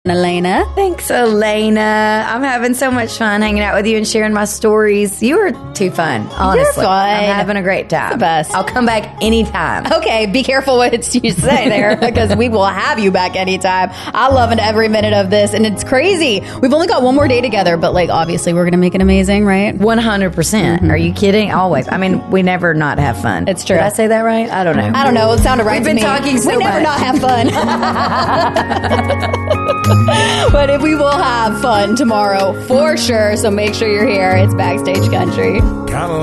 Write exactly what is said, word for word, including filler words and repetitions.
Elena. Thanks, Elena. I'm having so much fun hanging out with you and sharing my stories. You are too fun, honestly. You're fun. I'm having a great time. The best. I'll come back anytime. Okay, be careful what you say there because we will have you back anytime. I love every minute of this, and it's crazy. We've only got one more day together, but like obviously we're going to make it amazing, right? one hundred percent. Mm-hmm. Are you kidding? Always. I mean, we never not have fun. It's true. Did I say that right? I don't know. I don't know. It sounded right We've to been me. talking so We never much. not have fun. But we will have fun tomorrow for sure, so make sure you're here. It's Backstage Country.